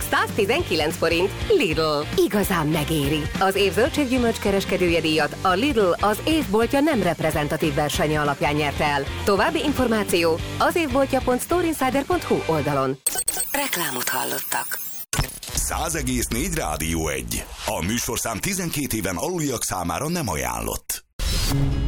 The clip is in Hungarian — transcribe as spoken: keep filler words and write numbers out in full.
száztizenkilenc forint. Lidl. Igazán megéri. Az év zöldséggyümölcs kereskedője díjat a Lidl az évboltja nem reprezentatív versenye alapján nyerte el. További információ az évboltja pont storeinsider pont hu oldalon. Reklámot hallottak. száz egész négy Rádió egy. A műsorszám tizenkét éven aluliak számára nem ajánlott.